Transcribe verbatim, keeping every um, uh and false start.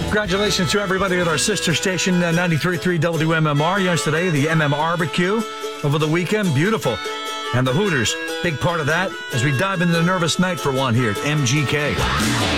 Congratulations to everybody at our sister station, uh, ninety-three point three W M M R. Yesterday, the M M Barbecue over the weekend. Beautiful. And the Hooters, big part of that as we dive into the nervous night for one here at M G K.